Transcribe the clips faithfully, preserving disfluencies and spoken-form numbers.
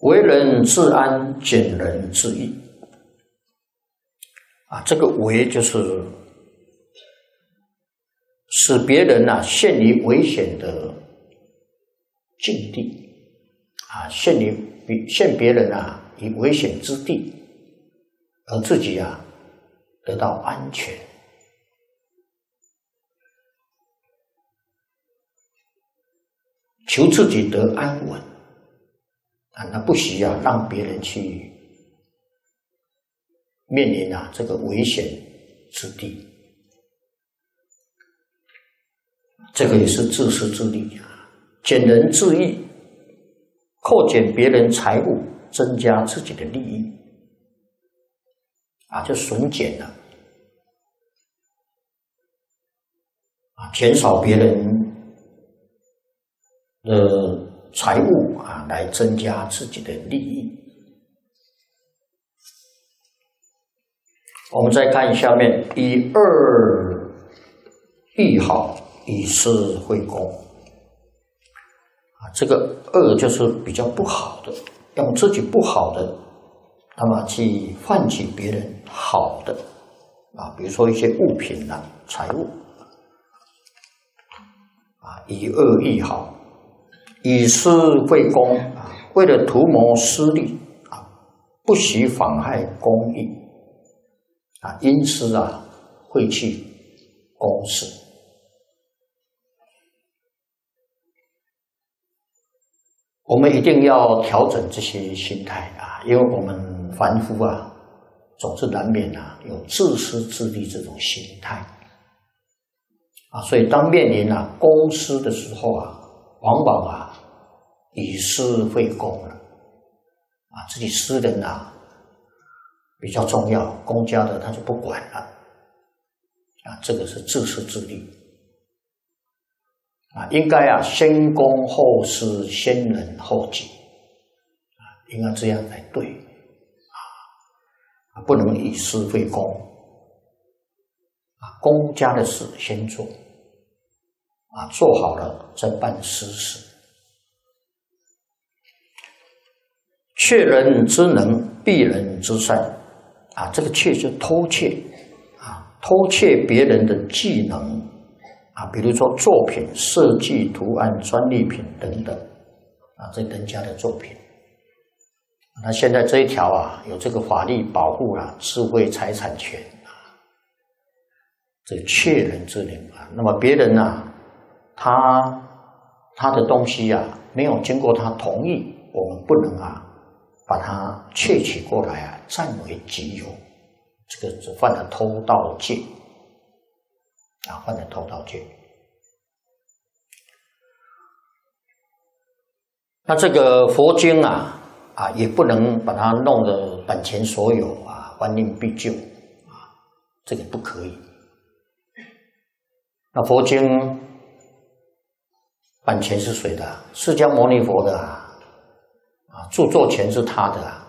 为人自安，减人自益。啊，这个为就是使别人啊陷于危险的境地，啊，陷于陷别人啊于危险之地，而自己啊得到安全。求自己得安稳啊，那不需要让别人去面临啊这个危险之地，这个也是自私自利啊，减人自益，扣减别人财物，增加自己的利益啊，就损减了啊，减少别人的财物啊，来增加自己的利益。我们再看下面，以恶易好，以私会公。啊，这个恶就是比较不好的，用自己不好的，那么去换取别人好的啊，比如说一些物品啊、财物啊，以恶易好。以私会公啊，为了图谋私利啊，不许妨害公义啊，因私啊会去公事。我们一定要调整这些心态啊，因为我们凡夫啊，总是难免啊有自私自利这种心态啊，所以当面临啊公私的时候啊，往往啊以私会公了啊，自己私人啊比较重要，公家的他就不管了啊，这个是自私自利啊，应该啊先公后私，先人后己啊，应该这样才对啊，不能以私会公啊，公家的事先做啊，做好了再办私事。窃人之能，避人之善啊，这个窃就偷窃啊，偷窃别人的技能啊，比如说作品、设计、图案、专利品等等啊，这人家的作品。那现在这一条啊，有这个法律保护啊，智慧财产权啊，这窃人之能啊，那么别人啊，他他的东西啊，没有经过他同意，我们不能啊把它窃取过来啊，占为己有，这个只犯了偷盗戒啊，犯了偷盗戒。那这个佛经啊啊，也不能把它弄得版权所有啊，还令必究啊，这个不可以。那佛经版权是谁的？释迦牟尼佛的啊。啊，著作权是他的啊，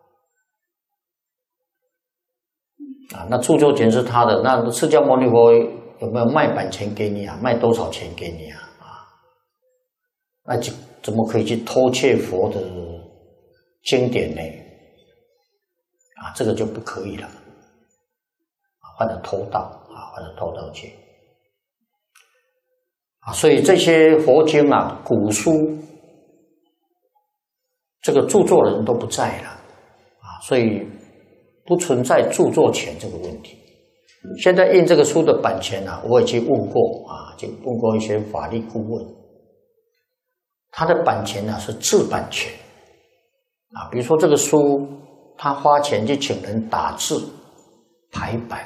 啊，那著作权是他的，那释迦牟尼佛有没有卖版权给你啊？卖多少钱给你啊？啊，那就怎么可以去偷窃佛的经典呢？啊，这个就不可以了，啊，犯了偷盗啊，犯了偷盗戒啊，所以这些佛经啊，古书。这个著作人都不在了啊，所以不存在著作权这个问题。现在印这个书的版权啊，我也去问过啊，就问过一些法律顾问，他的版权呢是自版权啊，比如说这个书，他花钱去请人打字、排版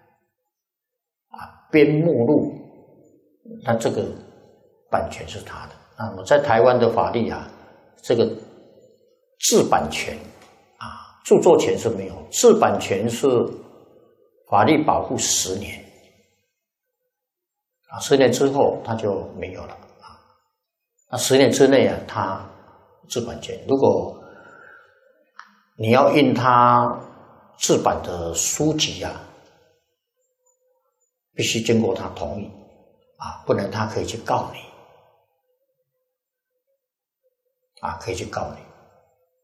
啊、编目录，那这个版权是他的。那么在台湾的法律啊，这个自版权啊，著作权是没有，自版权是法律保护十年啊，十年之后它就没有了啊。那十年之内啊，它自版权，如果你要印它自版的书籍啊，必须经过他同意啊，不然他可以去告你啊，可以去告你。